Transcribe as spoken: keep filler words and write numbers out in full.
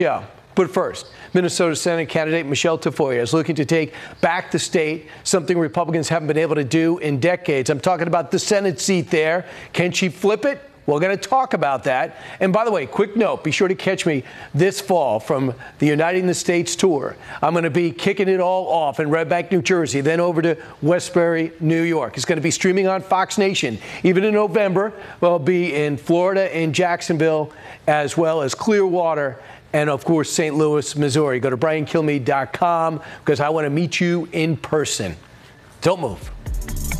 Yeah. But first, Minnesota Senate candidate Michelle Tafoya is looking to take back the state, something Republicans haven't been able to do in decades. I'm talking about the Senate seat there. Can she flip it? We're going to talk about that. And by the way, quick note, be sure to catch me this fall from the Uniting the States tour. I'm going to be kicking it all off in Red Bank, New Jersey, then over to Westbury, New York. It's going to be streaming on Fox Nation. Even in November, we'll be in Florida and Jacksonville, as well as Clearwater and, of course, Saint Louis, Missouri. Go to brian kilmeade dot com because I want to meet you in person. Don't move.